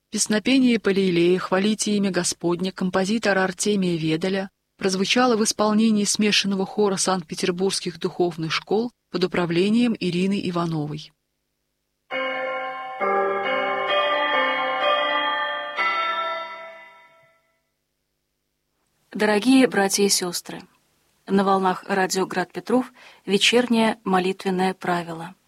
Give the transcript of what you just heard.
Песнопение Палеилея «Хвалите имя Господне» композитора Артемия Ведаля прозвучало в исполнении смешанного хора Санкт-Петербургских духовных школ под управлением Ирины Ивановой. Дорогие братья и сестры, на волнах радио «Град Петров» вечернее молитвенное правило.